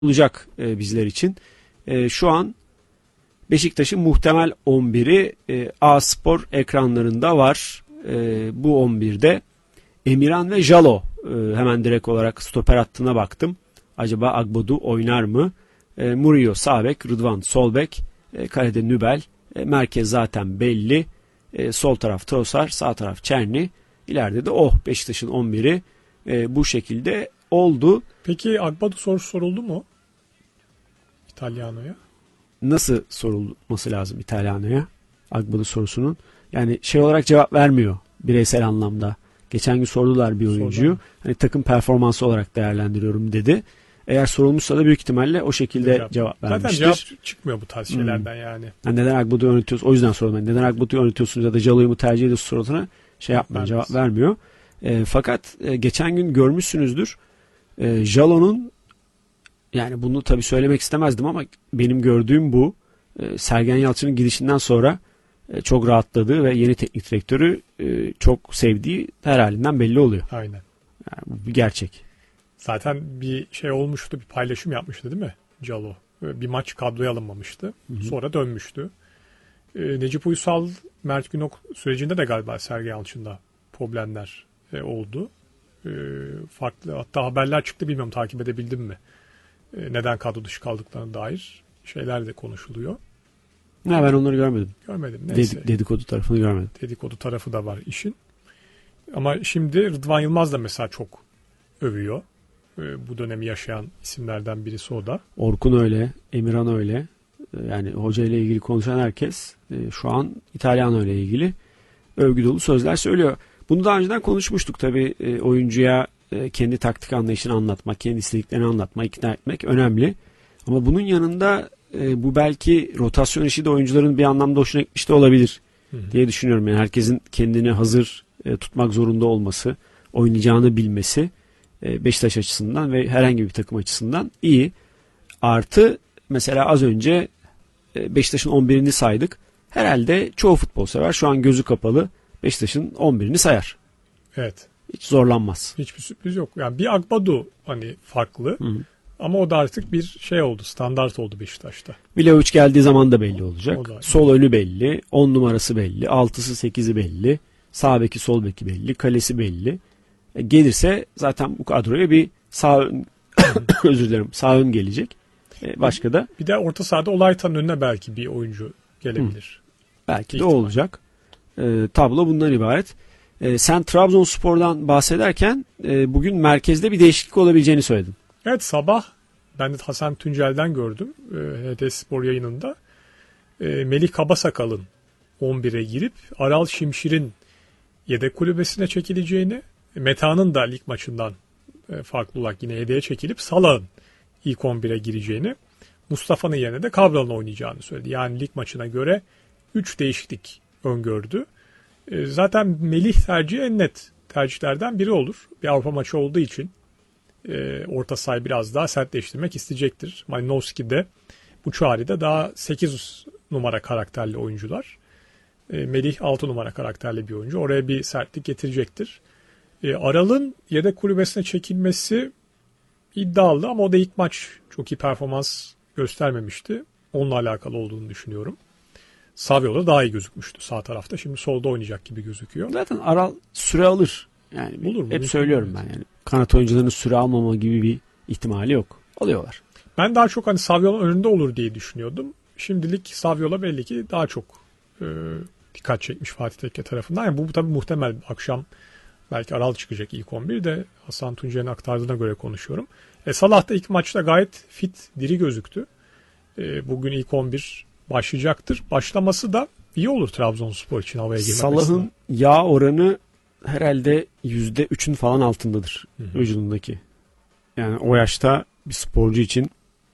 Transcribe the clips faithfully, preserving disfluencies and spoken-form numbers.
olacak e, bizler için. E, şu an Beşiktaş'ın muhtemel on biri e, A-Spor ekranlarında var. E, bu on birde Emirhan ve Jalo, e, hemen direkt olarak stoper hattına baktım. Acaba Agbodu oynar mı? E, Murillo sağ bek, Rıdvan sol bek, e, kalede Nübel, e, merkez zaten belli. E, sol taraf Trossard, sağ taraf Çerni. İleride de o Beşiktaş'ın on biri e, bu şekilde oldu. Peki Agbodu sorusu soruldu mu İtalyano'ya? Nasıl sorulması lazım İtalyano'ya Agbodu sorusunun? Yani şey olarak cevap vermiyor bireysel anlamda. Geçen gün sordular bir oyuncuyu. Hani takım performansı olarak değerlendiriyorum dedi. Eğer sorulmuşsa da büyük ihtimalle o şekilde cevap, cevap vermiştir. Zaten cevap çıkmıyor bu tarz şeylerden hmm. yani. yani. Neden Agbodu'yu oynatıyorsunuz? O yüzden sordum. Yani neden Agbodu'yu oynatıyorsunuz ya da Jalo'yu mu tercih ediyorsunuz sorusuna şey yapmıyor, cevap vermiyor. E, fakat e, geçen gün görmüşsünüzdür. E, Jalo'nun, yani bunu tabii söylemek istemezdim ama benim gördüğüm bu. E, Sergen Yalçın'ın gidişinden sonra e, çok rahatladığı ve yeni teknik direktörü e, çok sevdiği her halinden belli oluyor. Aynen. Yani bu bir gerçek. Zaten bir şey olmuştu, bir paylaşım yapmıştı değil mi Jalo? Bir maç kadroya alınmamıştı. Hı-hı. Sonra dönmüştü. E, Necip Uysal, Mert Günok sürecinde de galiba Sergen Yalçın'da problemler e, oldu. E, farklı, hatta haberler çıktı, bilmiyorum takip edebildim mi? E, neden kadro dışı kaldıklarına dair şeyler de konuşuluyor. Ne, ben onları görmedim. Görmedim. Neyse. Ded- dedikodu tarafını görmedim. Dedikodu tarafı da var işin. Ama şimdi Rıdvan Yılmaz da mesela çok övüyor. E, bu dönemi yaşayan isimlerden birisi o da. Orkun öyle, Emirhan öyle. Yani hoca ile ilgili konuşan herkes e, şu an İtalyano ile ilgili övgü dolu sözler söylüyor. Bunu daha önceden konuşmuştuk tabii. E, oyuncuya e, kendi taktik anlayışını anlatmak, kendi istediklerini anlatmak, ikna etmek önemli. Ama bunun yanında e, bu belki rotasyon işi de oyuncuların bir anlamda hoşuna gitmiş de olabilir hı hı. diye düşünüyorum. Yani herkesin kendini hazır e, tutmak zorunda olması, oynayacağını bilmesi e, Beşiktaş açısından ve herhangi bir takım açısından iyi. Artı mesela az önce e, Beşiktaş'ın on birini saydık. Herhalde çoğu futbol sever şu an gözü kapalı Beşiktaş'ın on birini sayar. Evet. Hiç zorlanmaz. Hiçbir sürpriz yok. Yani bir Agbodu hani farklı. Hı hı. Ama o da artık bir şey oldu. Standart oldu Beşiktaş'ta. Vlahovic geldiği zaman da belli olacak. Da, sol önü belli. on numarası belli. altısı sekizi belli. Sağ beki sol beki belli. Kalesi belli. E, gelirse zaten bu kadroya bir sağ ön özür dilerim. Sağ ön gelecek. E, başka da. Bir de orta sahada Olaytan'ın önüne belki bir oyuncu gelebilir. Hı. Belki de o olacak. E, tablo bundan ibaret. E, sen Trabzonspor'dan bahsederken e, bugün merkezde bir değişiklik olabileceğini söyledin. Evet, sabah ben de Hasan Tuncel'den gördüm e, H D Spor yayınında. E, Melih Kabasakal'ın on bire girip Aral Şimşir'in yedek kulübesine çekileceğini, Meta'nın da lig maçından e, farklı olarak yine yedeğe çekilip Salah'ın ilk on bire gireceğini, Mustafa'nın yerine de Cabral'ın oynayacağını söyledi. Yani lig maçına göre üç değişiklik öngördü. E, zaten Melih tercihi en net tercihlerden biri olur. Bir Avrupa maçı olduğu için E, orta sahayı biraz daha sertleştirmek isteyecektir. Malinowski de bu çağrıda daha sekiz numara karakterli oyuncular. E, Melih altı numara karakterli bir oyuncu. Oraya bir sertlik getirecektir. E, Aral'ın yedek kulübesine çekilmesi iddialı ama o da ilk maç çok iyi performans göstermemişti. Onunla alakalı olduğunu düşünüyorum. Saviola daha iyi gözükmüştü sağ tarafta. Şimdi solda oynayacak gibi gözüküyor. Zaten Aral süre alır. Yani olur mu? Hep söylüyorum ben yani. Kanat oyuncularının süre almama gibi bir ihtimali yok. Alıyorlar. Ben daha çok hani Saviola'nın önünde olur diye düşünüyordum. Şimdilik Saviola belli ki daha çok e, dikkat çekmiş Fatih Tekke tarafından. Yani bu, bu tabii muhtemel. Akşam belki Aral çıkacak ilk on birde. Hasan Tuncer'in aktardığına göre konuşuyorum. E, Salah da ilk maçta gayet fit, diri gözüktü. E, bugün ilk on bir başlayacaktır. Başlaması da iyi olur Trabzonspor için havaya girmek. Salah'ın yağ oranı herhalde yüzde üçün falan altındadır hı-hı. vücudundaki. Yani o yaşta bir sporcu için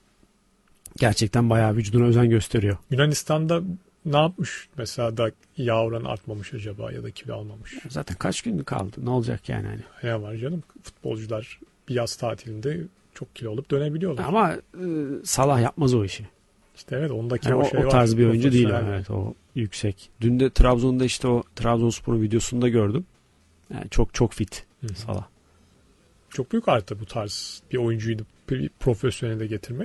gerçekten bayağı vücuduna özen gösteriyor. Yunanistan'da ne yapmış mesela da yağ oranı artmamış acaba ya da kilo almamış? Zaten kaç gün kaldı? Ne olacak yani? Hani? Ne var canım? Futbolcular bir yaz tatilinde çok kilo olup dönebiliyorlar. Ama e, Salah yapmaz o işi. İşte evet, ondaki yani o şey o, o tarz var, bir oyuncu değil. Evet, o yüksek. Dün de Trabzon'da işte o Trabzonspor'un videosunda gördüm. Yani çok çok fit Hı-hı. Salah. Çok büyük artı bu tarz bir oyuncuyu bir profesyonelde getirmek.